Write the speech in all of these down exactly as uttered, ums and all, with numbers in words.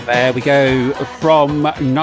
There we go, from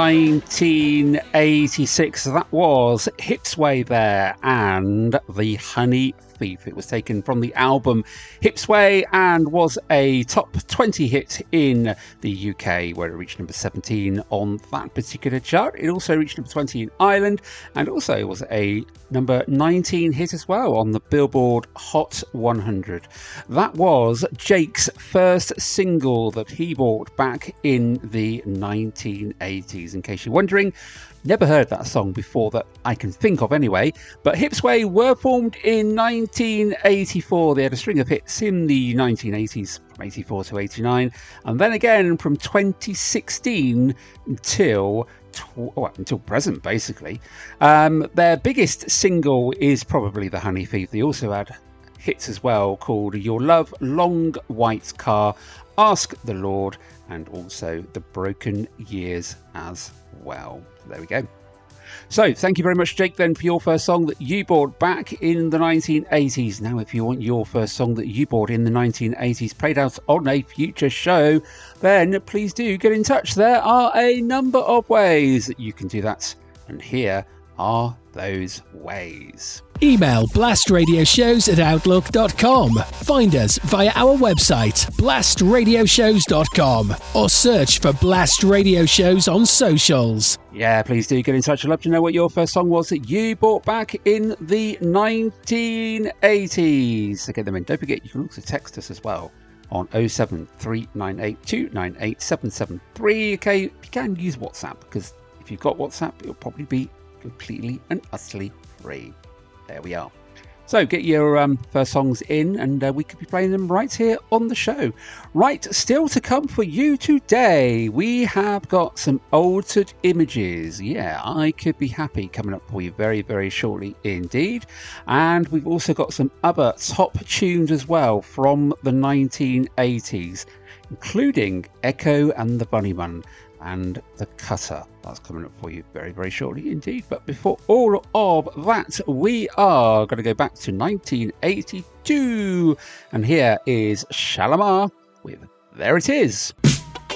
nineteen eighty-six, that was Hipsway there, and The Honey Thief. It was taken from the album Hipsway and was a top twenty hit in the U K, where it reached number seventeen on that particular chart. It also reached number twenty in Ireland, and also was a number nineteen hit as well on the Billboard Hot one hundred. That was Jake's first single that he bought back in the nineteen eighties. In case you're wondering, never heard that song before that I can think of anyway. But Hipsway were formed in nineteen eighty-four. They had a string of hits in the nineteen eighties from eighty-four to eighty-nine, and then again from twenty sixteen until Tw- well, until present, basically. Um, their biggest single is probably The Honey Thief. They also had hits as well called Your Love, Long White Car, Ask the Lord, and also The Broken Years as well. There we go. So, thank you very much, Jake, then, for your first song that you bought back in the nineteen eighties. Now, if you want your first song that you bought in the nineteen eighties played out on a future show, then please do get in touch. There are a number of ways that you can do that, and here are those ways. Email blastradioshows at outlook dot com. Find us via our website, blast radio shows dot com, or search for Blast Radio Shows on socials. Yeah, please do get in touch. I'd love to know what your first song was that you bought back in the nineteen eighties. So get them in. Don't forget, you can also text us as well on oh seven three nine eight two nine eight seven seven three. Okay, you can use WhatsApp, because if you've got WhatsApp, it'll probably be completely and utterly free. There we are. So get your um, first songs in, and uh, we could be playing them right here on the show. Right, still to come for you today, we have got some altered images. Yeah, I Could Be Happy coming up for you very, very shortly indeed. And we've also got some other top tunes as well from the nineteen eighties, including Echo and the Bunnyman and The Cutter. That's coming up for you very, very shortly indeed. But before all of that, we are going to go back to nineteen eighty-two. And here is Shalamar with There It Is.